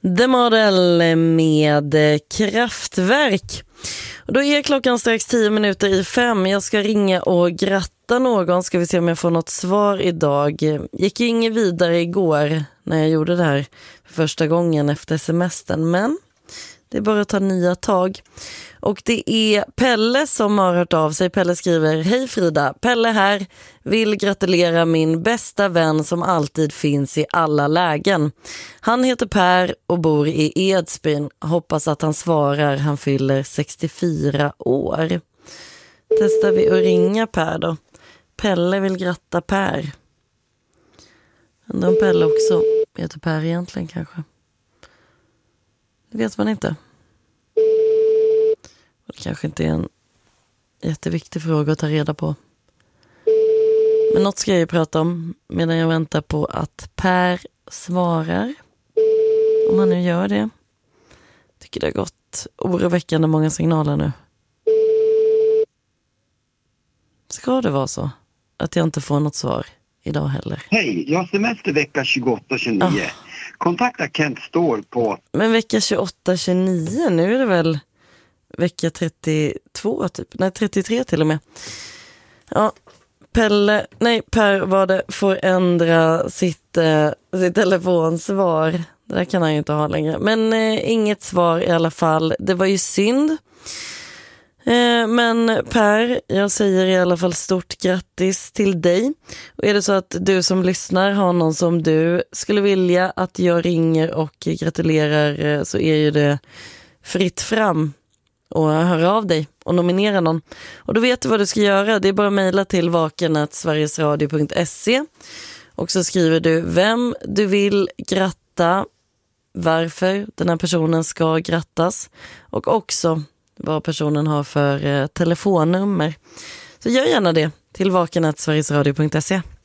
The Model med Kraftwerk. Och då är klockan strax 5:10. Jag ska ringa och gratta någon. Ska vi se om jag får något svar idag. Gick ju inget vidare igår när jag gjorde det här för första gången efter semestern. Men det är bara att ta nya tag. Och det är Pelle som har hört av sig. Pelle skriver: Hej Frida, Pelle här. Vill gratulera min bästa vän som alltid finns i alla lägen. Han heter Per och bor i Edsbyn. Hoppas att han svarar. Han fyller 64 år. Testar vi att ringa Per då. Pelle vill gratta Per. Undrar om Pelle också heter Per egentligen kanske. Det vet man inte. Det kanske inte är en jätteviktig fråga att ta reda på. Men något ska jag ju prata om medan jag väntar på att Per svarar. Om han nu gör det. Tycker det har gått oroväckande många signaler nu. Ska det vara så att jag inte får något svar idag heller? Hej, jag har semester vecka 28-29. Kontakta Kent Ståhl på... Men vecka 28-29, nu är det väl vecka 32 typ. Nej, 33 till och med. Ja, Per var det, får ändra sitt telefonsvar. Det där kan han ju inte ha längre. Men inget svar i alla fall. Det var ju synd. Men Per, jag säger i alla fall stort grattis till dig. Och är det så att du som lyssnar har någon som du skulle vilja att jag ringer och gratulerar, så är ju det fritt fram och höra av dig och nominera någon. Och då vet du vad du ska göra. Det är bara att mejla till vaken@sverigesradio.se och så skriver du vem du vill gratta, varför den här personen ska grattas och också vad personen har för telefonnummer. Så gör gärna det till vaken@sverigesradio.se.